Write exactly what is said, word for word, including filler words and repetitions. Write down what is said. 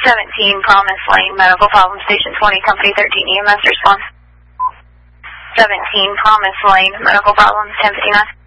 seventeen Promise Lane, medical problem, station twenty, company thirteen, E M S response. seventeen Promise Lane, medical problems, ten fifty-nine.